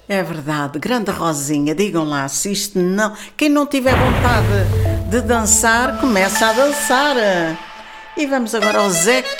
É verdade, grande Rosinha, digam lá, se isto não... Quem não tiver vontade de dançar, começa a dançar. E vamos agora ao Zé